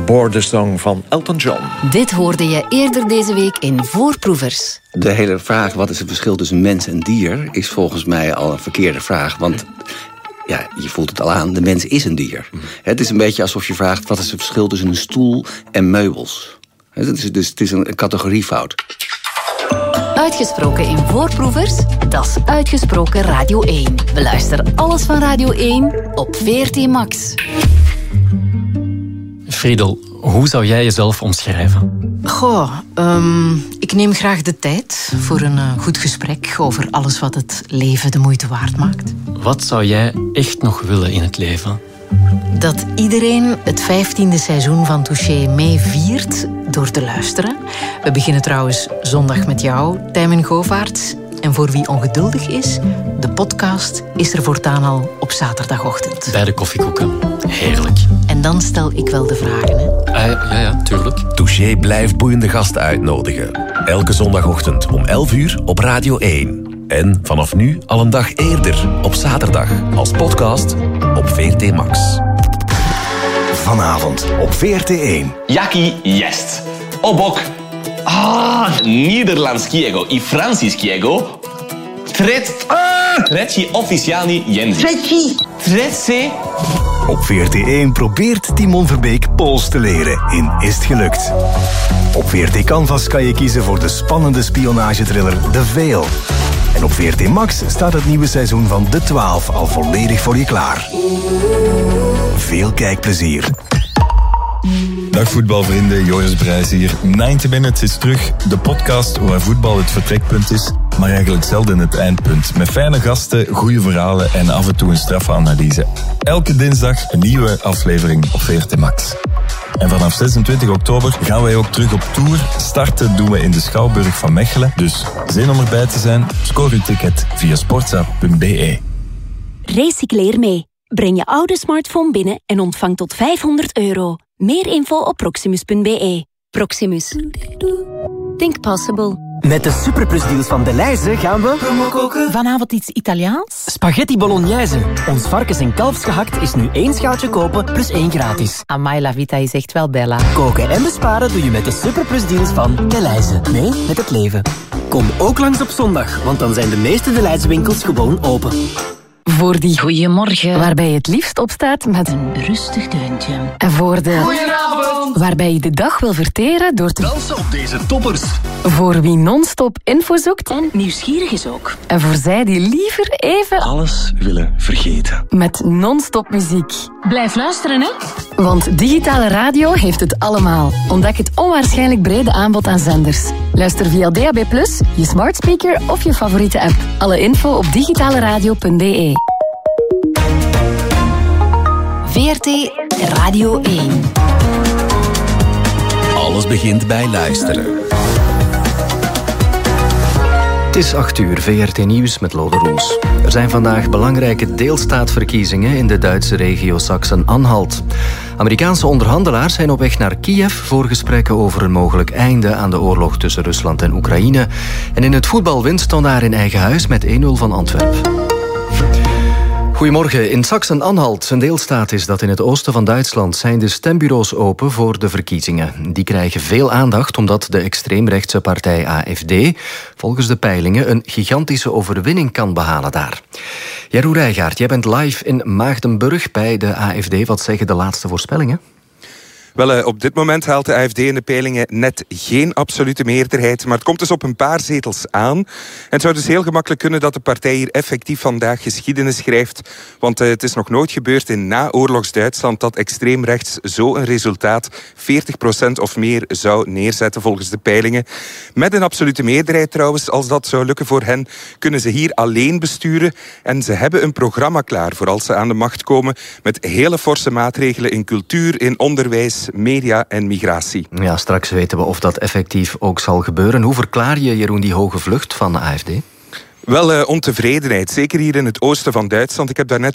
Border Song van Elton John. Dit hoorde je eerder deze week in Voorproevers. De hele vraag, wat is het verschil tussen mens en dier, is volgens mij al een verkeerde vraag. Want ja, je voelt het al aan, de mens is een dier. Het is een beetje alsof je vraagt, wat is het verschil tussen een stoel en meubels? Het is een categoriefout. Uitgesproken in Voorproevers, dat is Uitgesproken Radio 1. Beluister alles van Radio 1 op VRT Max. Friedel, hoe zou jij jezelf omschrijven? Ik neem graag de tijd voor een goed gesprek over alles wat het leven de moeite waard maakt. Wat zou jij echt nog willen in het leven? Dat iedereen het 15e seizoen van Touché meeviert door te luisteren. We beginnen trouwens zondag met jou, Tijmen Govaerts. En voor wie ongeduldig is, de podcast is er voortaan al op zaterdagochtend. Bij de koffiekoeken. Heerlijk. En dan stel ik wel de vragen, hè? Ja, tuurlijk. Touché blijft boeiende gasten uitnodigen. Elke zondagochtend om 11 uur op Radio 1. En vanaf nu al een dag eerder, op zaterdag, als podcast op VRT Max. Vanavond op VRT1. Jaki jest. Obok nederlandskiego i francuskiego trzeci oficjalny język. Trzeci. Op VRT1 probeert Timon Verbeek Pools te leren in Is het gelukt. Op VRT Canvas kan je kiezen voor de spannende spionagetriller The Veil. En op VRT Max staat het nieuwe seizoen van De 12 al volledig voor je klaar. Veel kijkplezier. Dag voetbalvrienden, Joris Brijs hier. 90 Minutes is terug, de podcast waar voetbal het vertrekpunt is, maar eigenlijk zelden het eindpunt. Met fijne gasten, goede verhalen en af en toe een straffe analyse. Elke dinsdag een nieuwe aflevering op VRT Max. En vanaf 26 oktober gaan wij ook terug op tour. Starten doen we in de Schouwburg van Mechelen. Dus zin om erbij te zijn? Scoor uw ticket via sportza.be. Recycleer mee. Breng je oude smartphone binnen en ontvang tot €500. Meer info op proximus.be. Proximus. Think possible. Met de superplusdeals van Delhaize gaan we... Vanavond iets Italiaans? Spaghetti bolognese. Ons varkens- en kalfsgehakt is nu 1 schaaltje kopen plus 1 gratis. Amai, la vita is echt wel bella. Koken en besparen doe je met de superplusdeals van Delhaize. Mee met het leven. Kom ook langs op zondag, want dan zijn de meeste Delhaize winkels gewoon open. Voor die Goeiemorgen. waarbij je het liefst opstaat met een Rustig deuntje. En voor de... Goedenavond! Waarbij je de dag wil verteren door te... Dansen op deze toppers. Voor wie non-stop info zoekt. En nieuwsgierig is ook. En voor zij die liever even... Alles willen vergeten. Met non-stop muziek. Blijf luisteren, hè? Want digitale radio heeft het allemaal. Ontdek het onwaarschijnlijk brede aanbod aan zenders. Luister via DAB+, je smart speaker of je favoriete app. Alle info op digitaleradio.be. VRT Radio 1. Alles begint bij luisteren. Het is 8 uur, VRT Nieuws met Lode Roels. Er zijn vandaag belangrijke deelstaatverkiezingen in de Duitse regio Sachsen-Anhalt. Amerikaanse onderhandelaars zijn op weg naar Kiev voor gesprekken over een mogelijk einde aan de oorlog tussen Rusland en Oekraïne. En in het voetbal wint Standaard in eigen huis met 1-0 van Antwerpen. Goedemorgen. In Sachsen-Anhalt, een deelstaat is dat in het oosten van Duitsland, zijn de stembureaus open voor de verkiezingen. Die krijgen veel aandacht omdat de extreemrechtse partij AfD volgens de peilingen een gigantische overwinning kan behalen daar. Jeroen Rijgaard, jij bent live in Maagdenburg bij de AfD. Wat zeggen de laatste voorspellingen? Wel, op dit moment haalt de AfD in de peilingen net geen absolute meerderheid, maar het komt dus op een paar zetels aan. En het zou dus heel gemakkelijk kunnen dat de partij hier effectief vandaag geschiedenis schrijft, want het is nog nooit gebeurd in naoorlogs Duitsland dat extreemrechts zo een resultaat 40% of meer zou neerzetten volgens de peilingen. Met een absolute meerderheid trouwens, als dat zou lukken voor hen, kunnen ze hier alleen besturen en ze hebben een programma klaar voor als ze aan de macht komen met hele forse maatregelen in cultuur, in onderwijs, media en migratie. Ja, straks weten we of dat effectief ook zal gebeuren. Hoe verklaar je, Jeroen, die hoge vlucht van de AfD? Wel, ontevredenheid. Zeker hier in het oosten van Duitsland. Ik heb daarnet